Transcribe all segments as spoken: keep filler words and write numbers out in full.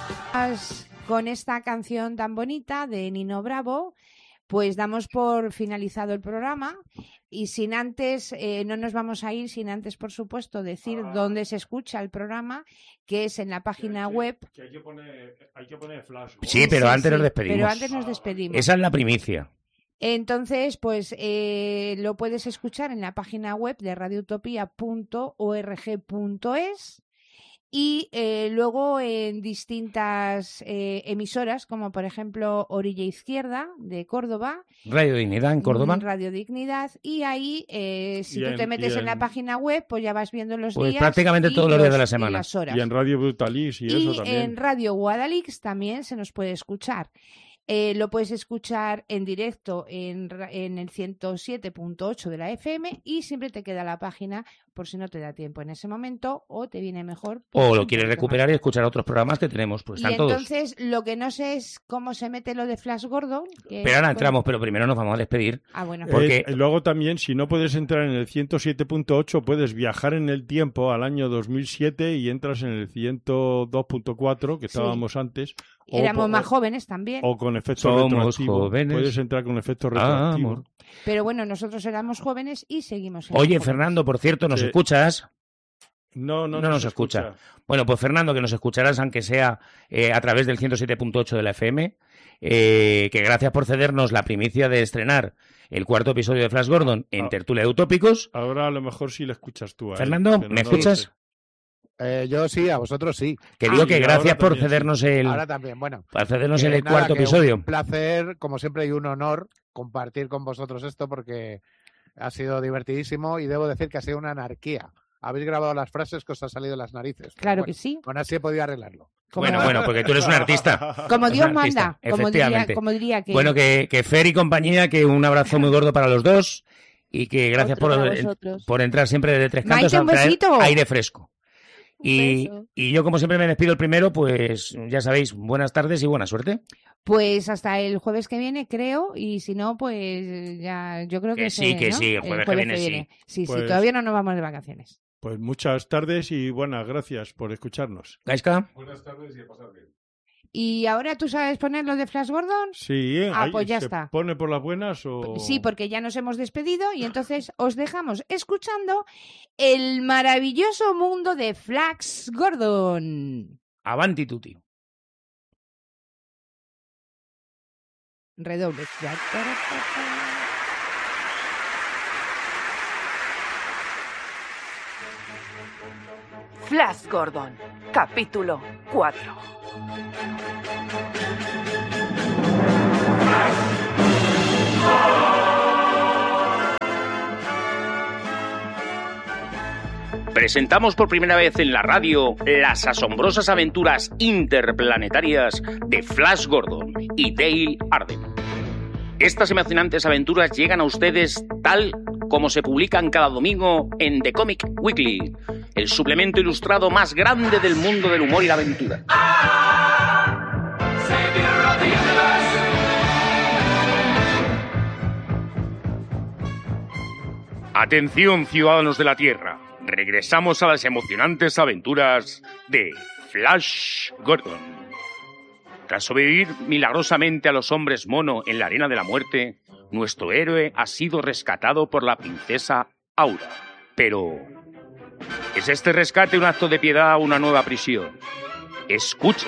Con esta canción tan bonita de Nino Bravo, pues damos por finalizado el programa y sin antes, eh, no nos vamos a ir sin antes, por supuesto, decir ah. dónde se escucha el programa, que es en la página que, web. Que hay, que poner, hay que poner flash. Sí, pero sí, antes sí, nos despedimos. Pero antes nos despedimos. Esa es la primicia. Entonces, pues eh, lo puedes escuchar en la página web de radio utopía punto org punto es. Y eh, luego en distintas eh, emisoras, como por ejemplo Orilla Izquierda de Córdoba. Radio Dignidad en Córdoba. Radio Dignidad. Y ahí, eh, si y tú en, te metes en... en la página web, pues ya vas viendo los pues días. Prácticamente todos los días de la semana. Y las horas. Y en Radio Brutalix y, y eso también. Y en Radio Guadalix también se nos puede escuchar. Eh, lo puedes escuchar en directo en, en el ciento siete punto ocho de la F M y siempre te queda la página por si no te da tiempo en ese momento o te viene mejor. O lo quieres recuperar más. Y escuchar otros programas que tenemos, pues están y todos. Entonces, lo que no sé es cómo se mete lo de Flash Gordon. Que pero ahora es, entramos, bueno... pero primero nos vamos a despedir. Ah, bueno. Porque... Eh, luego también, si no puedes entrar en el ciento siete punto ocho, puedes viajar en el tiempo al año dos mil siete y entras en el ciento dos punto cuatro, que estábamos sí. antes. O, Éramos o, más jóvenes también. O con efecto Somos retroactivo. Jóvenes. Puedes entrar con efecto retroactivo. Amor. Pero bueno, nosotros éramos jóvenes y seguimos siendo Oye, jóvenes. Fernando, por cierto, ¿nos sí. escuchas? No, no, no nos escucha. escucha. Bueno, pues Fernando, que nos escucharás, aunque sea eh, a través del ciento siete punto ocho de la F M, eh, que gracias por cedernos la primicia de estrenar el cuarto episodio de Flash Gordon en ah. Tertulia de Utópicos. Ahora a lo mejor sí le escuchas tú a él. Fernando, ¿me no escuchas? Eh, yo sí, a vosotros sí. Que digo ah, que gracias por también, cedernos sí. el... Ahora también, bueno. Por cedernos eh, el nada, cuarto episodio. Un placer, como siempre, y un honor compartir con vosotros esto porque ha sido divertidísimo y debo decir que ha sido una anarquía. Habéis grabado las frases que os han salido de las narices. Claro bueno, que sí. Bueno, así he podido arreglarlo. Bueno, bueno, porque tú eres un artista. Como Dios artista, manda. Como diría, como diría que... Bueno, que, que Fer y compañía, que un abrazo muy gordo para los dos y que gracias por, por entrar siempre desde Tres Cantos Maite, a traer besito. aire fresco. Y, y yo, como siempre, me despido el primero, pues ya sabéis, buenas tardes y buena suerte. Pues hasta el jueves que viene, creo, y si no, pues ya, yo creo que, que sí, se, que ¿no? sí, el jueves, el jueves que viene, que viene. sí. Sí, pues, sí, todavía no nos vamos de vacaciones. Pues muchas tardes y buenas gracias por escucharnos. Gaiska. Buenas tardes y a pasar bien. ¿Y ahora tú sabes poner lo de Flash Gordon? Sí, ¿eh? Ah, Ahí, pues ya ¿se está. ¿Pone por las buenas o...? Sí, porque ya nos hemos despedido y entonces os dejamos escuchando el maravilloso mundo de Flash Gordon. Avanti tutti. Redobles. Flash Gordon, capítulo cuatro. Presentamos por primera vez en la radio las asombrosas aventuras interplanetarias de Flash Gordon y Dale Arden. Estas emocionantes aventuras llegan a ustedes tal como se publican cada domingo en The Comic Weekly, el suplemento ilustrado más grande del mundo del humor y la aventura. Atención, ciudadanos de la Tierra. Regresamos a las emocionantes aventuras de Flash Gordon. Tras sobrevivir milagrosamente a los hombres mono en la arena de la muerte, nuestro héroe ha sido rescatado por la princesa Aura. Pero, ¿es este rescate un acto de piedad o una nueva prisión? Escuchen.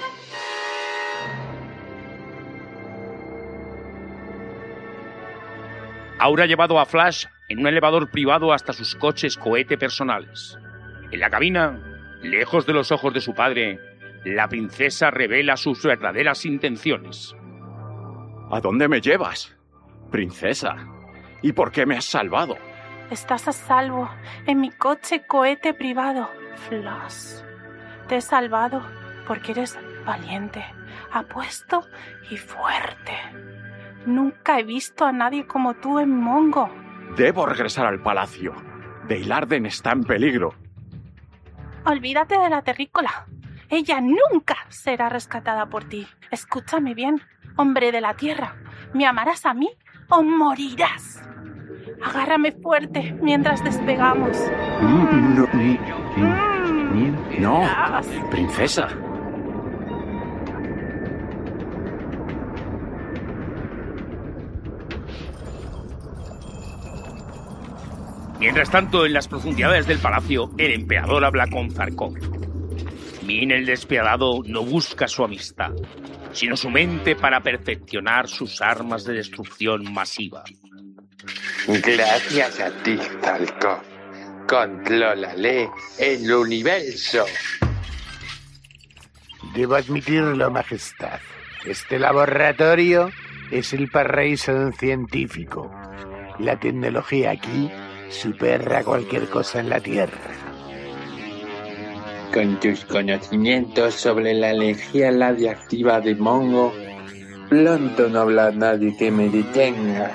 Aura ha llevado a Flash en un elevador privado hasta sus coches cohete personales. En la cabina, lejos de los ojos de su padre, la princesa revela sus verdaderas intenciones. ¿A dónde me llevas, princesa? ¿Y por qué me has salvado? Estás a salvo en mi coche cohete privado, Flash. Te he salvado porque eres valiente, apuesto y fuerte. Nunca he visto a nadie como tú en Mongo. Debo regresar al palacio. Dale Arden está en peligro. Olvídate de la terrícola. Ella nunca será rescatada por ti. Escúchame bien, hombre de la tierra. ¿Me amarás a mí o morirás? Agárrame fuerte mientras despegamos. Mm, no, ni, ni, no, princesa. Mientras tanto, en las profundidades del palacio, el emperador habla con Zarkov. Min el despiadado no busca su amistad, sino su mente para perfeccionar sus armas de destrucción masiva. Gracias a ti, Zarkov. Contrólale el universo. Debo admitirlo, Majestad. Este laboratorio es el paraíso de un científico. La tecnología aquí supera cualquier cosa en la Tierra. Con tus conocimientos sobre la energía radiactiva de Mongo, pronto no habrá nadie que me detenga.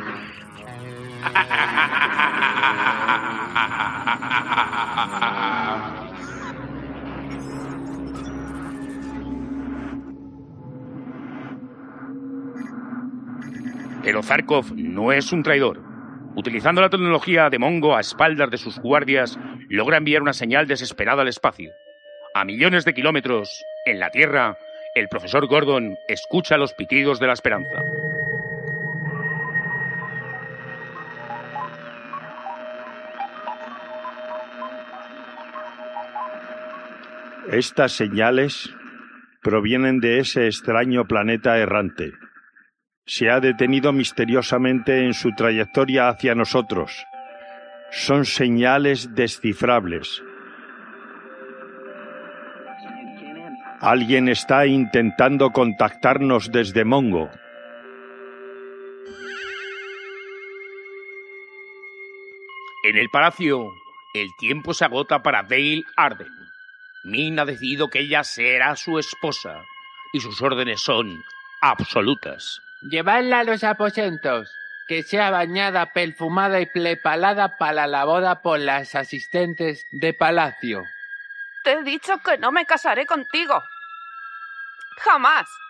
Pero Zarkov no es un traidor. Utilizando la tecnología de Mongo a espaldas de sus guardias, logra enviar una señal desesperada al espacio. A millones de kilómetros, en la Tierra, el profesor Gordon escucha los pitidos de la esperanza. Estas señales provienen de ese extraño planeta errante. Se ha detenido misteriosamente en su trayectoria hacia nosotros. Son señales descifrables. Alguien está intentando contactarnos desde Mongo. En el palacio, el tiempo se agota para Dale Arden. Min ha decidido que ella será su esposa y sus órdenes son absolutas. Llevadla a los aposentos, que sea bañada, perfumada y preparada para la boda por las asistentes de palacio. Te he dicho que no me casaré contigo. Jamás.